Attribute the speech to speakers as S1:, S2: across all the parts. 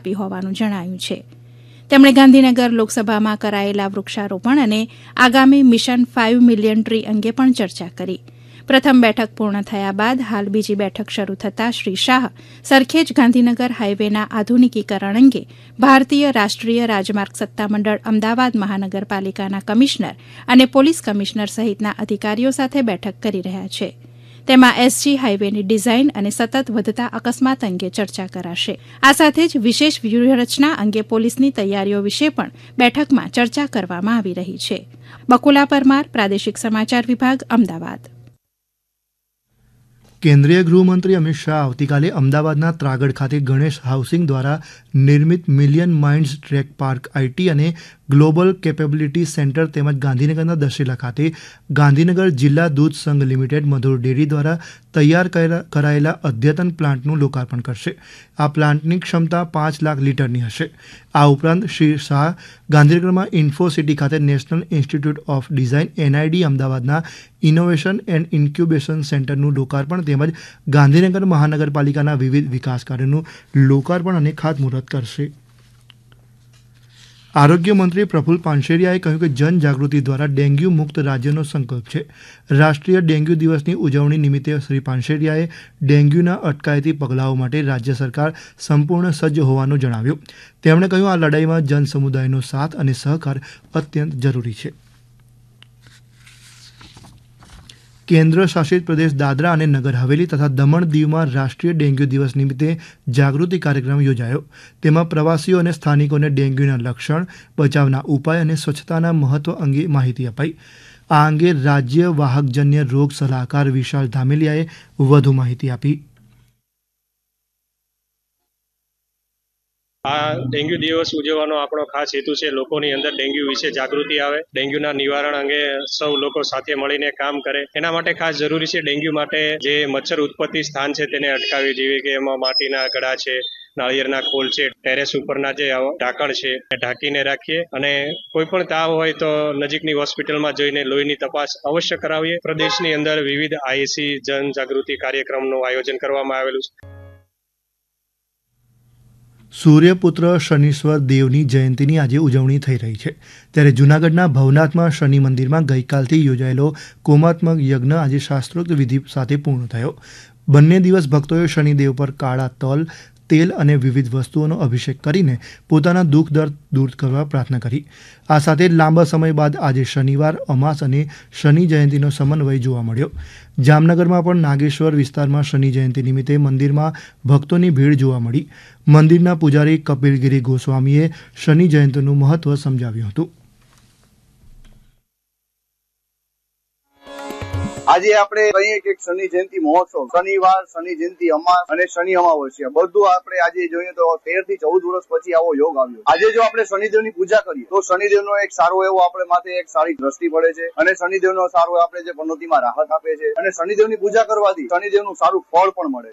S1: આપી હોવાનું જણાવ્યું છે. તેમણે ગાંધીનગર લોકસભામાં કરાયેલા વૃક્ષારોપણ અને આગામી મિશન 5 મિલિયન ટ્રી અંગે પણ ચર્ચા કરી. પ્રથમ બેઠક પૂર્ણ થયા બાદ હાલ બીજી બેઠક શરૂ થતાં શ્રી શાહ સરખેજ ગાંધીનગર હાઇવેના આધુનિકીકરણ અંગે ભારતીય રાષ્ટ્રીય રાજમાર્ગ સત્તામંડળ અમદાવાદ મહાનગરપાલિકાના કમિશનર અને પોલીસ કમિશનર સહિતના અધિકારીઓ સાથે બેઠક કરી રહ્યા છે. તેમાં એસજી હાઇવેની ડિઝાઇન અને સતત વધતા અકસ્માત અંગે ચર્ચા કરાશે. આ સાથે જ વિશેષ વ્યૂહરચના અંગે પોલીસની તૈયારીઓ વિશે પણ બેઠકમાં ચર્ચા કરવામાં આવી રહી છે. બકુલા પરમાર, પ્રાદેશિક સમાચાર વિભાગ, અમદાવાદ.
S2: કેન્દ્રીય ગૃહમંત્રી અમિત શાહ આવતીકાલે અમદાવાદના ત્રાગડ ખાતે ગણેશ હાઉસિંગ દ્વારા નિર્મિત million minds track park IT અને ગ્લોબલ કેપેબિલિટી સેન્ટર તેમજ ગાંધીનગરના દશેલા ખાતે ગાંધીનગર જિલ્લા દૂધ સંઘ લિમિટેડ મધુર ડેરી દ્વારા તૈયાર કરાયેલા અદ્યતન પ્લાન્ટનું લોકાર્પણ કરશે. આ પ્લાન્ટની ક્ષમતા 5 લાખ લીટરની હશે. આ ઉપરાંત શ્રી શાહ ગાંધીનગરમાં ઇન્ફોસિટી ખાતે national institute of design NID અમદાવાદના ઇનોવેશન એન્ડ ઇન્ક્યુબેશન સેન્ટરનું લોકાર્પણ તેમજ ગાંધીનગર મહાનગરપાલિકાના વિવિધ વિકાસ કાર્યોનું લોકાર્પણ અને ખાતમુહૂર્ત કરશે. આરોગ્ય મંત્રી પ્રફુલ્લ પાનસેરિયાએ કહ્યું કે જનજાગૃતિ દ્વારા ડેન્ગ્યુ મુક્ત રાજ્યનો સંકલ્પ છે. રાષ્ટ્રીય ડેન્ગ્યુ દિવસની ઉજવણી નિમિત્તે શ્રી પાનસેરિયાએ ડેન્ગ્યુના અટકાયતી પગલાઓ માટે રાજ્ય સરકાર સંપૂર્ણ સજ્જ હોવાનું જણાવ્યું. તેમણે કહ્યું આ લડાઈમાં જનસમુદાયનો સાથ અને સહકાર અત્યંત જરૂરી છે. કેન્દ્ર શાસિત પ્રદેશ દાદરા અને નગર હવેલી તથા દમણ દીવમાં રાષ્ટ્રીય ડેન્ગ્યુ દિવસ નિમિત્તે જાગૃતિ કાર્યક્રમ યોજાયો. તેમાં પ્રવાસીઓ અને સ્થાનિકોને ડેન્ગ્યુના લક્ષણ, બચાવના ઉપાય અને સ્વચ્છતાના મહત્વ અંગે માહિતી અપાઈ. આ અંગે રાજ્ય વાહકજન્ય રોગ સલાહકાર વિશાલ ધામેલિયાએ વધુ માહિતી આપી.
S3: આ ડેન્ગ્યુ દિવસ ઉજવવાનો આપણો ખાસ હેતુ છે લોકોની અંદર ડેન્ગ્યુ વિશે જાગૃતિ આવે, ડેન્ગ્યુના નિવારણ અંગે સૌ લોકો સાથે મળીને કામ કરે. એના માટે ખાસ જરૂરી છે ડેન્ગ્યુ માટે જે મચ્છર ઉત્પત્તિ સ્થાન છે તેને અટકાવી, જેવી કે એમાં માટીના ગડા છે, નાળિયેરના ખોલ છે, ટેરેસ ઉપરના જે ઢાંકણ છે ઢાંકીને રાખીએ અને કોઈ પણ તાવ હોય તો નજીકની હોસ્પિટલમાં જઈને લોહીની તપાસ અવશ્ય કરાવીએ. પ્રદેશની અંદર વિવિધ આઈસી જનજાગૃતિ કાર્યક્રમનું આયોજન કરવામાં આવેલું છે.
S2: સૂર્યપુત્ર શનીશ્વર દેવની જયંતીની આજે ઉજવણી થઈ રહી છે. ત્યારે જૂનાગઢના ભવનાથમાં શનિ મંદિરમાં ગઈકાલથી યોજાયેલો કોમાત્મક યજ્ઞ આજે શાસ્ત્રોક્ત વિધિ સાથે પૂર્ણ થયો. બંને દિવસ ભક્તોએ શનિદેવ પર કાળા તલ, તેલ અને વિવિધ વસ્તુઓનો અભિષેક કરીને પોતાના દુઃખ દર્દ દૂર કરવા પ્રાર્થના કરી. આ સાથે લાંબા સમય બાદ આજે શનિવાર, અમાસ અને શનિ જયંતીનો સમન્વય જોવા મળ્યો. જામનગરમાં પણ નાગેશ્વર વિસ્તારમાં શનિ જયંતી નિમિત્તે મંદિરમાં ભક્તોની ભીડ જોવા મળી. મંદિરના પૂજારી કપિલગીરી ગોસ્વામીએ શનિ જયંતીનું મહત્વ સમજાવ્યું હતું.
S4: આજે આપણે કહીએ કે શનિ જયંતિ મહોત્સવ, શનિવાર, શનિ જયંતિ, અમાસ અને શનિ અમાવસ્યા બધું આપણે આજે જોઈએ તો 13 થી 14 વર્ષ પછી આવો યોગ આવ્યો. આજે જો આપણે શનિદેવની પૂજા કરીએ તો શનિદેવનો એક સારો એવો આપણે માથે એક સારી દ્રષ્ટિ પડે છે અને શનિદેવનો સારો આપણે જે પનોતીમાં રાહત આપે છે અને શનિદેવની પૂજા કરવાથી શનિદેવનું સારું ફળ પણ મળે.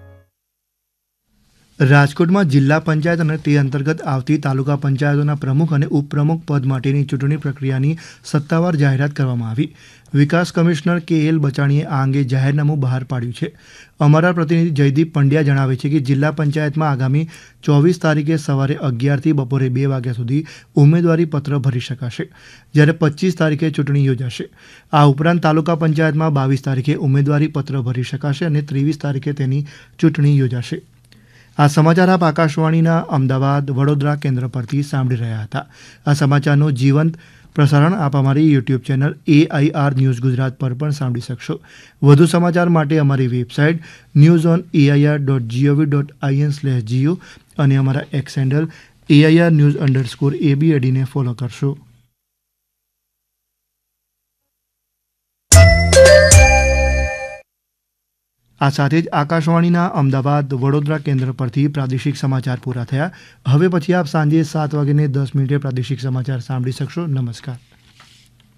S2: રાજકોટમાં જિલ્લા પંચાયત અને તે અંતર્ગત આવતી તાલુકા પંચાયતોના પ્રમુખ અને ઉપપ્રમુખ પદ માટેની ચૂંટણી પ્રક્રિયાની સત્તાવાર જાહેરાત કરવામાં આવી. વિકાસ કમિશનર કે.એલ. બચાણીએ આ અંગે જાહેરનામું બહાર પાડ્યું છે. અમારા પ્રતિનિધિ જયદીપ પંડ્યા જણાવે છે કે જિલ્લા પંચાયતમાં આગામી 24 તારીખે સવારે 11 થી બપોરે 2 વાગ્યા સુધી ઉમેદવારી પત્ર ભરી શકાશે, જ્યારે 25 તારીખે ચૂંટણી યોજાશે. આ ઉપરાંત તાલુકા પંચાયતમાં 22 તારીખે ઉમેદવારી પત્ર ભરી શકાશે અને 23 તારીખે તેની ચૂંટણી યોજાશે. આ સમાચાર આપ આકાશવાણીના અમદાવાદ, વડોદરા કેન્દ્ર પરથી સાંભળી રહ્યા હતા. આ સમાચારનું જીવંત પ્રસારણ આપ અમારી YouTube channel AIR news Gujarat પર પણ સાંભળી શકશો. વધુ સમાચાર માટે અમારી વેબસાઇટ newsonair.gov.in/geo અને અમારા એક્સ હેન્ડલ AIR_news_ABAD ને ફોલો કરશો. આ સાથે જ આકાશવાણીના અમદાવાદ, વડોદરા કેન્દ્ર પરથી પ્રાદેશિક સમાચાર પૂરા થયા. હવે પછી આપ સાંજે 7:10 પ્રાદેશિક સમાચાર સાંભળી શકશો. નમસ્કાર.